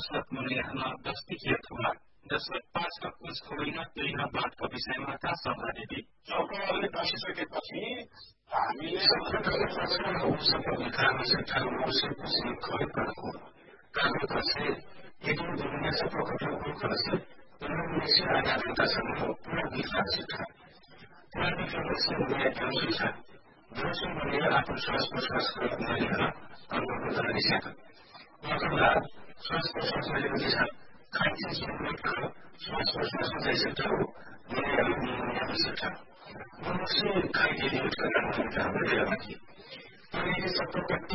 दशरथ मुनिहरुमा दस्तिकिया थोला जसले 5 का कुछ होइन केही न बातको विषयमा था सभादेखि चौकले बसिसकेपछि हामीले कार्यक्रम यदि दुनिया से प्रकटन करছে उन्होंने आधारता समूह पूरा विकासित है पुरानी समस्या में जोशिसा जोशी में आत्मविश्वास प्रश्वास करने वाला अनुभव दिशा मतलब श्वास प्रश्वास में दिशा खाद्य संबंधित करो श्वास प्रश्वास में जैसे तो ये विशिष्ट मनुष्य खाद्य यूज करना होता है और ये सब